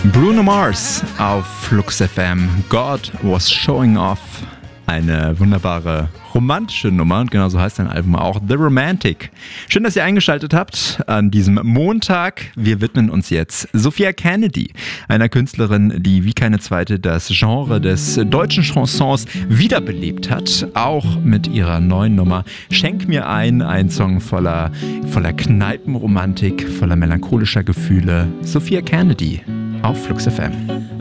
Bruno Mars auf Flux FM. God was showing off. Eine wunderbare romantische Nummer und genau so heißt sein Album auch, The Romantic. Schön, dass ihr eingeschaltet habt an diesem Montag. Wir widmen uns jetzt Sophia Kennedy, einer Künstlerin, die wie keine zweite das Genre des deutschen Chansons wiederbelebt hat. Auch mit ihrer neuen Nummer Schenk mir ein Song voller Kneipenromantik, voller melancholischer Gefühle. Sophia Kennedy auf Flux FM.